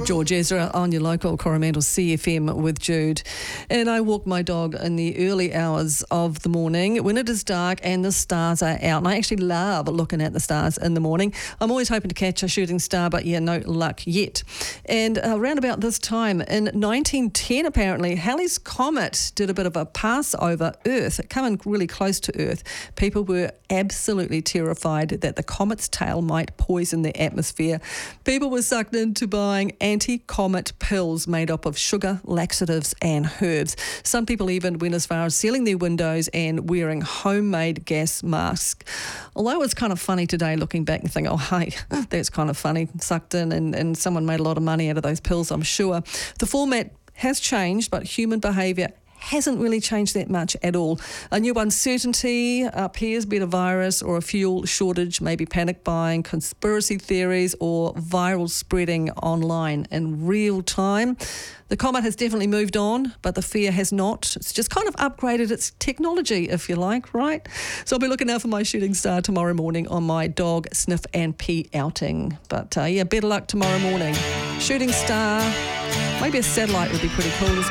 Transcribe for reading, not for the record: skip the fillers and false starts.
George Ezra on your local Coromandel CFM with Jude. And I walk my dog in the early hours of the morning when it is dark and the stars are out. And I actually love looking at the stars in the morning. I'm always hoping to catch a shooting star, but no luck yet. And around about this time, in 1910 apparently, Halley's Comet did a bit of a pass over Earth, coming really close to Earth. People were absolutely terrified that the comet's tail might poison the atmosphere. People were sucked into buying anti-comet pills made up of sugar, laxatives and herbs. Some people even went as far as sealing their windows and wearing homemade gas masks. Although it's kind of funny today looking back and thinking, oh, hey, that's kind of funny, sucked in and someone made a lot of money out of those pills, I'm sure. The format has changed, but human behaviour hasn't really changed that much at all. A new uncertainty appears, be it a virus or a fuel shortage, maybe panic buying, conspiracy theories or viral spreading online in real time. The comet has definitely moved on, but the fear has not. It's just kind of upgraded its technology, if you like, right? So I'll be looking out for my shooting star tomorrow morning on my dog sniff and pee outing. But better luck tomorrow morning. Shooting star, maybe a satellite would be pretty cool as well.